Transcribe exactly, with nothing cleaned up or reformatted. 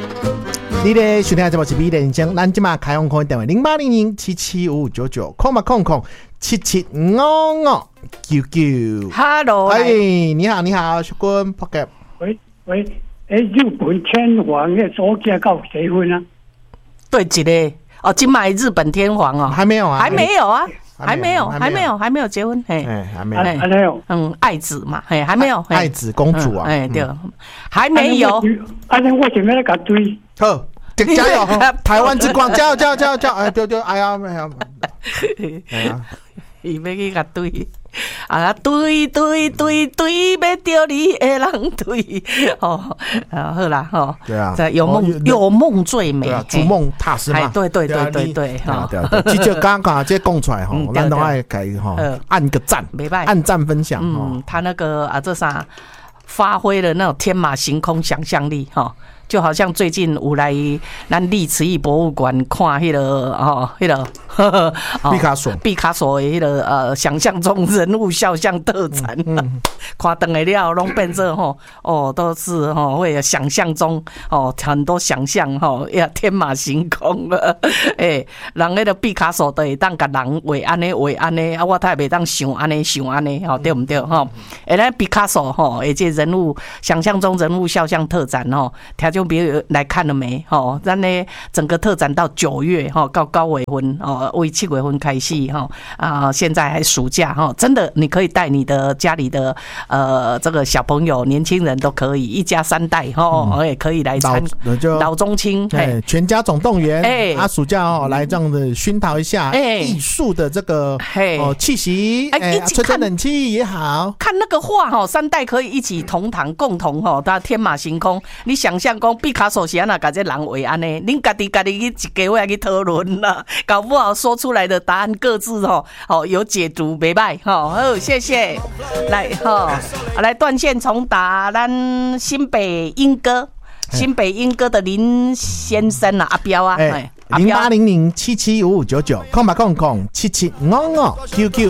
你咧收听的节目是《美丽人生》，咱今嘛开放空电话零八零零七七五五九九空八空空七七五五九九。 Hello， 哎，你好，你好，小quân Pocket。 喂喂，哎，日本天皇的左家到结婚啊？ 对，一个哦，今买日本天皇哦， 还没有啊， 还没有啊。还没有， 还还没有，还没有结婚，嘿， 还没有， 还没有， 嗯，爱子嘛，嘿，还没有， 爱子公主啊， 哎，对，还没有。 啊，那我前面那个堆， 好，加油，台湾之光，加油，加油，加油，加油！哎，对对，哎呀，哎呀，哎呀， 伊要去甲对。啊，对对对对，要着你的人对，哦，啊，好啦，吼， 对啊， 有梦有梦最美， 对啊，逐梦踏实嘛， 对对对对对， 哈，对啊，这就刚刚这讲出来吼，咱都爱给吼按个赞，按赞分享， 嗯，他那个啊，这啥发挥了那种天马行空想象力，哈。就好像最近有来咱历慈义博物馆看迄个哦，迄个毕卡索， 毕卡索的迄个呃想象中人物肖像特展，看等来了拢变成吼哦都是吼会有想象中哦很多想象吼呀天马行空了，诶，人迄个毕卡索都会当甲人画安尼画安尼，啊我他也袂当想安尼想安尼吼对毋对吼？诶，咱毕卡索吼，而且人物想象中人物肖像特展吼，听就别人来看了没？吼，咱呢整个特展到九月哈，到九月份哦，为七月份开始哈啊，现在还暑假哈，真的你可以带你的家里的呃这个小朋友、年轻人都可以，一家三代哈，也可以来参老中青， 哎，全家总动员，哎，啊，暑假哦来这样子熏陶一下艺术的这个哦气息，哎，吹吹冷气也好， 看那个画哈，三代可以一起同堂共同哈，它天马行空，你想象讲毕卡索是安那甲这人画安尼，恁家己家己去一家伙去讨论啦，搞不好说出来的答案各自吼哦有解读，袂歹吼。好，谢谢，来吼，来断线重打，咱新北莺歌，新北莺歌的林先生啊，阿彪啊， 零八零零七七五五九九，空八空空七七五五九九。